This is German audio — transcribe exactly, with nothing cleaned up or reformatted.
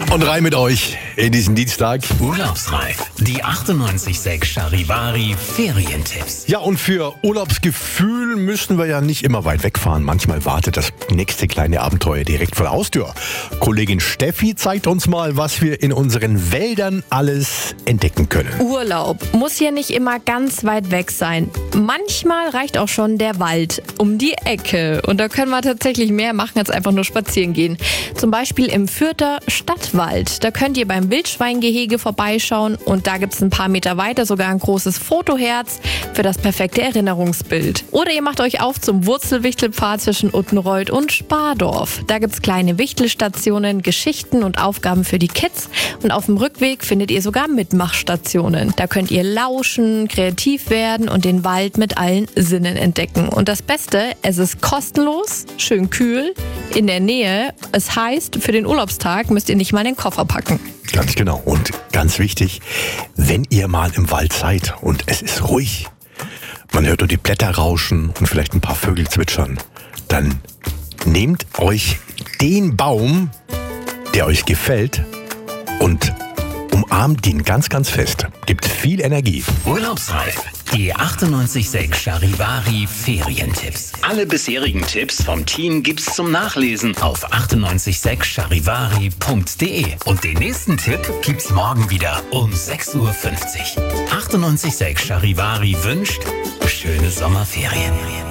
Und rein mit euch in diesen Dienstag. Urlaubsreif. Die achtundneunzig Komma sechs Charivari Ferientipps. Ja, und für Urlaubsgefühl müssen wir ja nicht immer weit wegfahren. Manchmal wartet das nächste kleine Abenteuer direkt vor der Haustür. Kollegin Steffi zeigt uns mal, was wir in unseren Wäldern alles entdecken können. Urlaub muss hier nicht immer ganz weit weg sein. Manchmal reicht auch schon der Wald um die Ecke. Und da können wir tatsächlich mehr machen, als einfach nur spazieren gehen. Zum Beispiel im Fürther Stadtwald. Da könnt ihr beim Wildschweingehege vorbeischauen und da gibt es ein paar Meter weiter sogar ein großes Fotoherz für das perfekte Erinnerungsbild. Oder ihr macht euch auf zum Wurzelwichtelpfad zwischen Uttenreuth und Spardorf. Da gibt es kleine Wichtelstationen, Geschichten und Aufgaben für die Kids und auf dem Rückweg findet ihr sogar Mitmachstationen. Da könnt ihr lauschen, kreativ werden und den Wald mit allen Sinnen entdecken. Und das Beste, es ist kostenlos, schön kühl, in der Nähe. Es heißt, für den Urlaubstag müsst ihr nicht mal den Koffer packen. Ganz genau. Und ganz wichtig, wenn ihr mal im Wald seid und es ist ruhig, man hört nur die Blätter rauschen und vielleicht ein paar Vögel zwitschern, dann nehmt euch den Baum, der euch gefällt und umarmt ihn ganz, ganz fest. Gibt viel Energie. Urlaubsreif. Die achtundneunzig Komma sechs Charivari Ferientipps. Alle bisherigen Tipps vom Team gibt's zum Nachlesen auf achtundneunzig Komma sechs charivari punkt de. Und den nächsten Tipp gibt's morgen wieder um sechs Uhr fünfzig. achtundneunzig Komma sechs Charivari wünscht schöne Sommerferien.